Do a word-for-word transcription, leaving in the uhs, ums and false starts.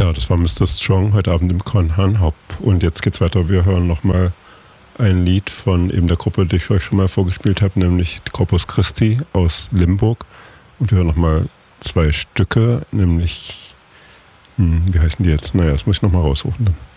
Ja, das war Mister Strong heute Abend im Con Hop. Und jetzt geht's weiter. Wir hören nochmal ein Lied von eben der Gruppe, die ich euch schon mal vorgespielt habe, nämlich Corpus Christi aus Limburg. Und wir hören nochmal zwei Stücke, nämlich, hm, wie heißen die jetzt? Naja, das muss ich nochmal raussuchen dann.